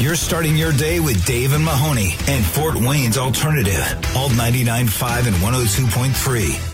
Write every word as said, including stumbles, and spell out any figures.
You're starting your day with Dave and Mahoney and Fort Wayne's Alternative. Alt ninety-nine point five and one oh two point three.